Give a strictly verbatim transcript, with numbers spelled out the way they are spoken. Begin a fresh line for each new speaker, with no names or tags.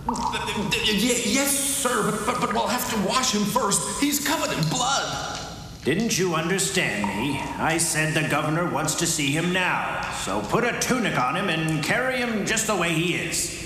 Yes, sir, but, but, but we'll have to wash him first. He's covered in blood.
Didn't you understand me? I said the governor wants to see him now. So put a tunic on him and carry him just the way he is.